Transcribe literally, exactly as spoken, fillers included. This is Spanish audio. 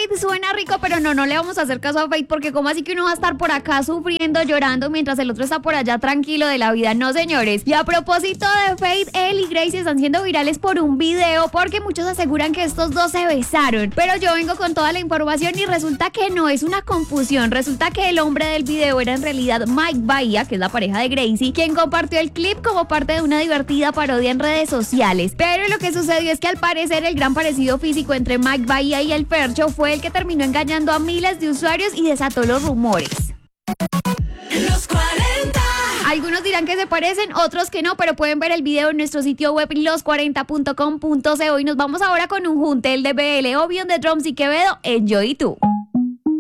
Fate suena rico, pero no, no le vamos a hacer caso a Fate, porque como así que uno va a estar por acá sufriendo, llorando, mientras el otro está por allá tranquilo de la vida. No, señores. Y a propósito de Fate, él y Gracie están siendo virales por un video, porque muchos aseguran que estos dos se besaron. Pero yo vengo con toda la información y resulta que no, es una confusión. Resulta que el hombre del video era en realidad Mike Bahía, que es la pareja de Gracie, quien compartió el clip como parte de una divertida parodia en redes sociales. Pero lo que sucedió es que al parecer el gran parecido físico entre Mike Bahía y el Fercho fue el que terminó engañando a miles de usuarios y desató los rumores. Los cuarenta. Algunos dirán que se parecen, otros que no, pero pueden ver el video en nuestro sitio web los cuarenta punto com punto co y nos vamos ahora con un junte, el de B L O, Beyond the Drums y Quevedo, Enjoy tú.